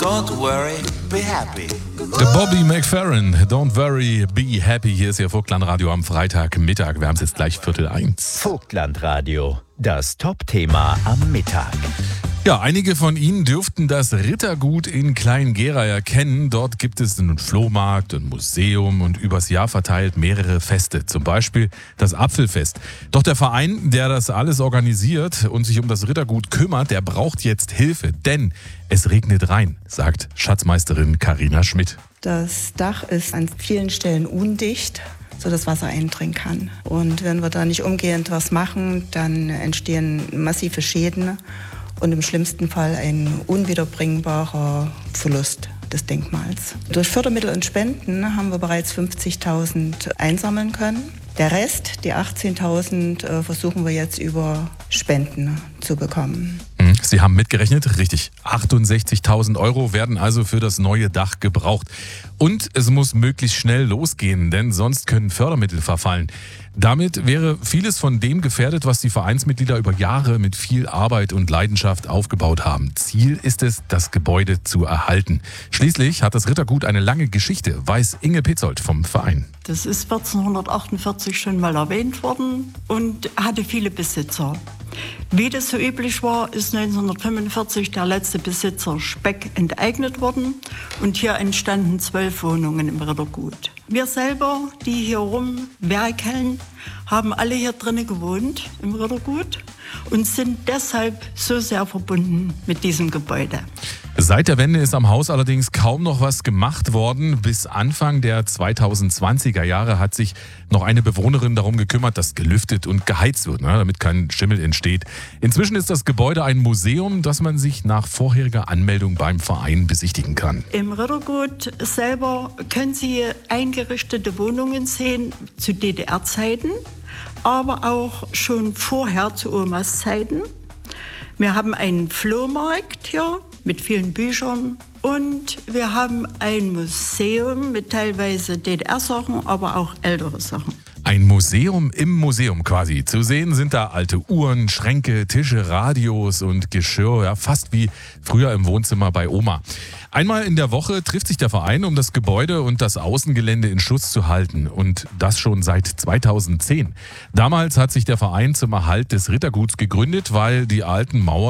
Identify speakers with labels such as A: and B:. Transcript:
A: Don't worry, be happy.
B: Bobby McFerrin, Don't worry, be happy. Hier ist Ihr Vogtlandradio am Freitagmittag. Wir haben es jetzt gleich 12:45.
C: Vogtlandradio, das Top-Thema am Mittag.
B: Ja, einige von Ihnen dürften das Rittergut in Klein-Gera kennen. Dort gibt es einen Flohmarkt, ein Museum und übers Jahr verteilt mehrere Feste. Zum Beispiel das Apfelfest. Doch der Verein, der das alles organisiert und sich um das Rittergut kümmert, der braucht jetzt Hilfe. Denn es regnet rein, sagt Schatzmeisterin Carina Schmidt.
D: Das Dach ist an vielen Stellen undicht, sodass Wasser eindringen kann. Und wenn wir da nicht umgehend was machen, dann entstehen massive Schäden und im schlimmsten Fall ein unwiederbringbarer Verlust des Denkmals. Durch Fördermittel und Spenden haben wir bereits 50.000 einsammeln können. Der Rest, die 18.000, versuchen wir jetzt über Spenden zu bekommen.
B: Sie haben mitgerechnet, richtig. 68.000 Euro werden also für das neue Dach gebraucht. Und es muss möglichst schnell losgehen, denn sonst können Fördermittel verfallen. Damit wäre vieles von dem gefährdet, was die Vereinsmitglieder über Jahre mit viel Arbeit und Leidenschaft aufgebaut haben. Ziel ist es, das Gebäude zu erhalten. Schließlich hat das Rittergut eine lange Geschichte, weiß Inge Petzold vom Verein.
E: Das ist 1448 schon mal erwähnt worden und hatte viele Besitzer. Wie das so üblich war, ist 1945 der letzte Besitzer Speck enteignet worden und hier entstanden 12 Wohnungen im Rittergut. Wir selber, die hier rumwerkeln, haben alle hier drinnen gewohnt im Rittergut und sind deshalb so sehr verbunden mit diesem Gebäude.
B: Seit der Wende ist am Haus allerdings kaum noch was gemacht worden. Bis Anfang der 2020er Jahre hat sich noch eine Bewohnerin darum gekümmert, dass gelüftet und geheizt wird, damit kein Schimmel entsteht. Inzwischen ist das Gebäude ein Museum, das man sich nach vorheriger Anmeldung beim Verein besichtigen kann.
E: Im Rittergut selber können Sie eingerichtete Wohnungen sehen zu DDR-Zeiten, aber auch schon vorher zu Omas Zeiten. Wir haben einen Flohmarkt hier mit vielen Büchern und wir haben ein Museum mit teilweise DDR-Sachen, aber auch ältere Sachen.
B: Ein Museum im Museum quasi. Zu sehen sind da alte Uhren, Schränke, Tische, Radios und Geschirr, ja, fast wie früher im Wohnzimmer bei Oma. Einmal in der Woche trifft sich der Verein, um das Gebäude und das Außengelände in Schuss zu halten. Und das schon seit 2010. Damals hat sich der Verein zum Erhalt des Ritterguts gegründet, weil die alten Mauern